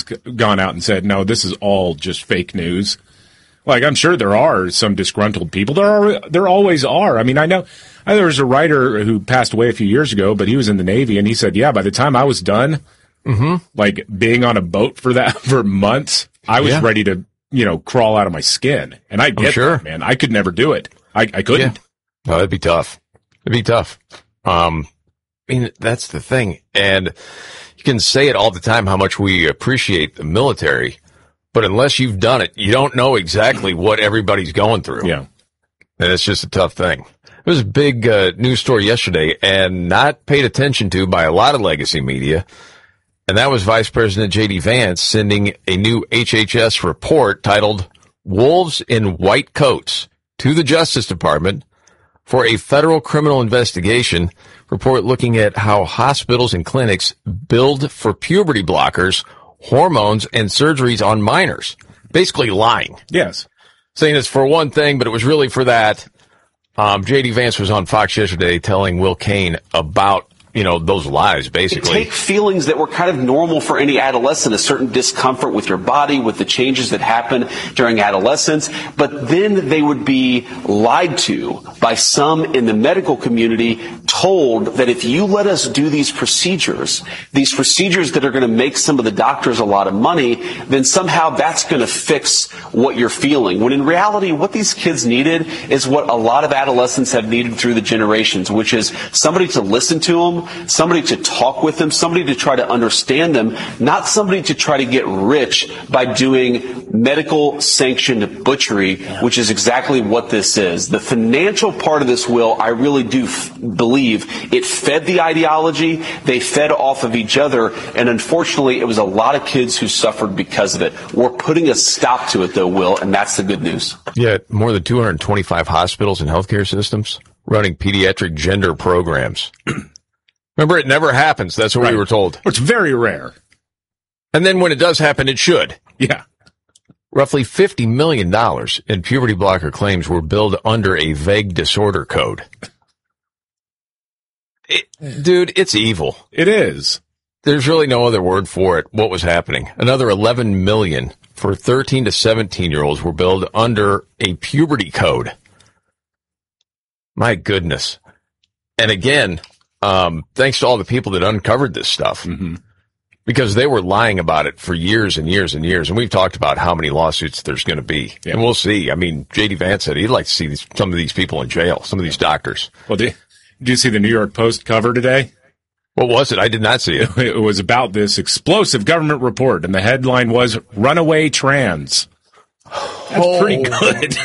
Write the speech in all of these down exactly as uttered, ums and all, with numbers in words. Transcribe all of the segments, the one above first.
has gone out and said, no, this is all just fake news. Like, I'm sure there are some disgruntled people. There are, there always are. I mean, I know I, there was a writer who passed away a few years ago, but he was in the Navy, and he said, yeah, by the time I was done, mm-hmm. like being on a boat for that for months, I was yeah. ready to, you know, crawl out of my skin. And I get sure. that, man. I could never do it. I, I couldn't. Yeah. No, that'd be tough. It'd be tough. Um, I mean, that's the thing. And you can say it all the time how much we appreciate the military, but unless you've done it, you don't know exactly what everybody's going through. Yeah. And it's just a tough thing. It was a big uh, news story yesterday and not paid attention to by a lot of legacy media. And that was Vice President J D Vance sending a new H H S report titled Wolves in White Coats to the Justice Department for a federal criminal investigation report looking at how hospitals and clinics billed for puberty blockers, hormones, and surgeries on minors. Basically lying. Yes. Saying it's for one thing, but it was really for that. Um, J D Vance was on Fox yesterday telling Will Cain about, you know, those lies, basically. Take feelings that were kind of normal for any adolescent, a certain discomfort with your body, with the changes that happen during adolescence, but then they would be lied to by some in the medical community, told that if you let us do these procedures, these procedures that are going to make some of the doctors a lot of money, then somehow that's going to fix what you're feeling. When in reality, what these kids needed is what a lot of adolescents have needed through the generations, which is somebody to listen to them, somebody to talk with them, somebody to try to understand them, not somebody to try to get rich by doing medical sanctioned butchery, which is exactly what this is. The financial part of this, Will, I really do f- believe it fed the ideology. They fed off of each other. And unfortunately, it was a lot of kids who suffered because of it. We're putting a stop to it, though, Will, and that's the good news. Yeah, more than two hundred twenty-five hospitals and healthcare systems running pediatric gender programs. Remember, it never happens. That's what right. we were told. It's very rare. And then when it does happen, it should. Yeah. Roughly fifty million dollars in puberty blocker claims were billed under a vague disorder code. It, dude, it's evil. It is. There's really no other word for it. What was happening? Another eleven million dollars for thirteen to seventeen-year-olds were billed under a puberty code. My goodness. And again, um, thanks to all the people that uncovered this stuff, mm-hmm. because they were lying about it for years and years and years. And we've talked about how many lawsuits there's going to be. Yeah. And we'll see. I mean, J D Vance said he'd like to see these, some of these people in jail, some of these doctors. Well, did, did you see the New York Post cover today? What was it? I did not see it. It was about this explosive government report, and the headline was Runaway Trans. That's oh, pretty good.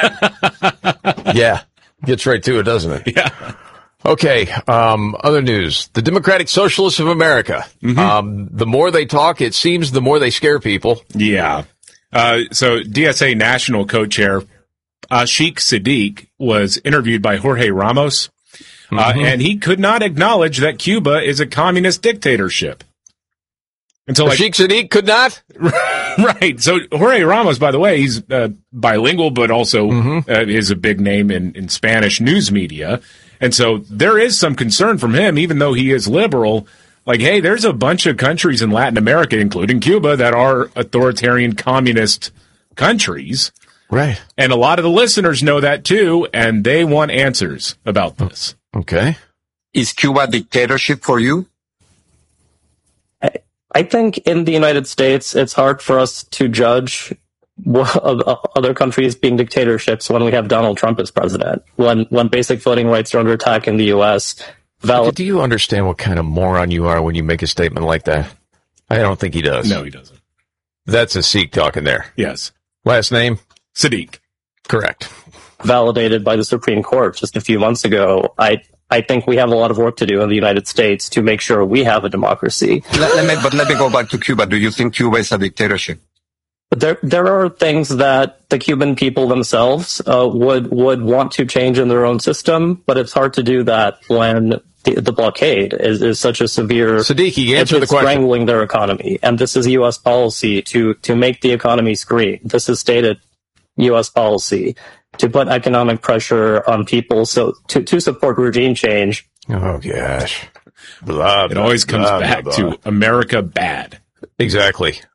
Man. Yeah. Gets right to it, doesn't it? Yeah. Okay, um, other news. The Democratic Socialists of America. Mm-hmm. Um, the more they talk, it seems the more they scare people. Yeah. Uh, so D S A National Co-Chair Ashik Siddiq was interviewed by Jorge Ramos, mm-hmm. uh, and he could not acknowledge that Cuba is a communist dictatorship. Until like, Ashik Siddiq could not? Right. So Jorge Ramos, by the way, he's uh, bilingual, but also mm-hmm. uh, is a big name in, in Spanish news media. And so there is some concern from him, even though he is liberal. Like, hey, there's a bunch of countries in Latin America, including Cuba, that are authoritarian communist countries. Right. And a lot of the listeners know that, too, and they want answers about this. Okay. Is Cuba a dictatorship for you? I, I think in the United States, it's hard for us to judge other countries being dictatorships when we have Donald Trump as president, when when basic voting rights are under attack in the U S Valid- Do you understand what kind of moron you are when you make a statement like that? I don't think he does. No, he doesn't. That's a Sikh talking there. Yes. Last name? Siddiq. Correct. Validated by the Supreme Court just a few months ago. I I think we have a lot of work to do in the United States to make sure we have a democracy. Let, let me, but let me go back to Cuba. Do you think Cuba is a dictatorship? But there, there are things that the Cuban people themselves uh, would would want to change in their own system, but it's hard to do that when the, the blockade is, is such a severe. Siddiqui, answer the question. Strangling their economy, and this is U S policy to to make the economy scream. This is stated U S policy to put economic pressure on people, so to to support regime change. Oh gosh, blah, it always blah, comes blah, back blah, blah. to America bad. Exactly.